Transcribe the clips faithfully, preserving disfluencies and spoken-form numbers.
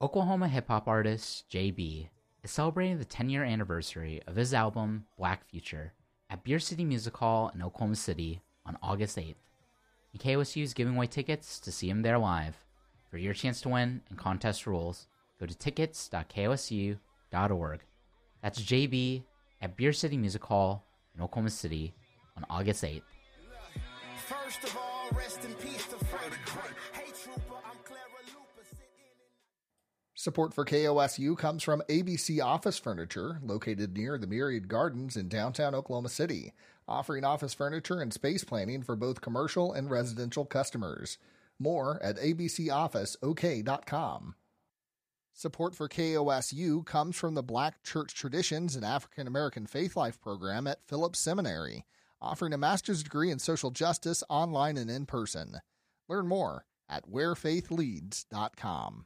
Oklahoma hip-hop artist J B is celebrating the ten-year anniversary of his album, Black Future, at Beer City Music Hall in Oklahoma City on August eighth. And K O S U is giving away tickets to see him there live. For your chance to win and contest rules, go to tickets dot k o s u dot org. That's J B at Beer City Music Hall in Oklahoma City on August eighth. First of all, rest in peace to Freddie Gray. Hey, Trooper, I'm Clara Lupa. Support for K O S U comes from A B C Office Furniture, located near the Myriad Gardens in downtown Oklahoma City, offering office furniture and space planning for both commercial and residential customers. More at a b c office o k dot com. Support for K O S U comes from the Black Church Traditions and African American Faith Life program at Phillips Seminary, offering a master's degree in social justice online and in person. Learn more at where faith leads dot com.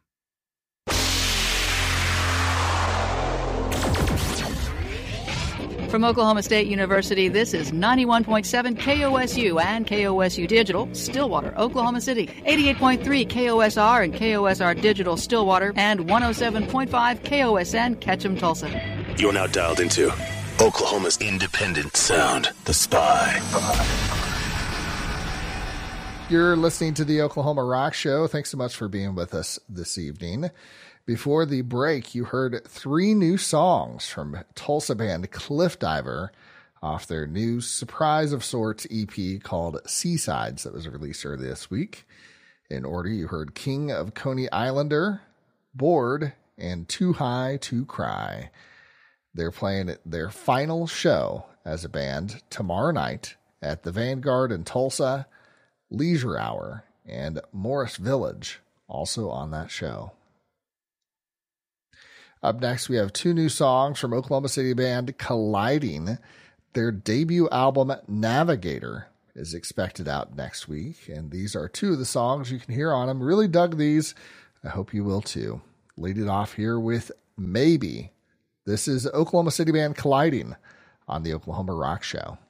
From Oklahoma State University, this is ninety-one point seven K O S U and K O S U Digital, Stillwater, Oklahoma City, eighty-eight point three K O S R and K O S R Digital, Stillwater, and one oh seven point five K O S N, Ketchum, Tulsa. You're now dialed into Oklahoma's independent sound, The Spy. You're listening to the Oklahoma Rock Show. Thanks so much for being with us this evening. Before the break, you heard three new songs from Tulsa band Cliff Diver off their new surprise of sorts E P called Seasides that was released earlier this week. In order, you heard King of Coney Islander, Bored, and Too High to Cry. They're playing their final show as a band tomorrow night at the Vanguard in Tulsa, Leisure Hour, and Morris Village, also on that show. Up next, we have two new songs from Oklahoma City band Colliding. Their debut album, Navigator, is expected out next week, and these are two of the songs you can hear on them. Really dug these. I hope you will too. Lead it off here with Maybe. This is Oklahoma City band Colliding on the Oklahoma Rock Show.